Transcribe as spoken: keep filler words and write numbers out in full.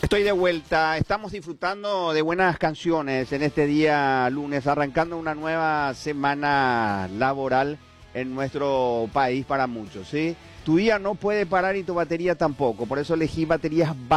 Estoy de vuelta, estamos disfrutando de buenas canciones en este día lunes, arrancando una nueva semana laboral en nuestro país para muchos, ¿sí? Tu día no puede parar y tu batería tampoco, por eso elegí baterías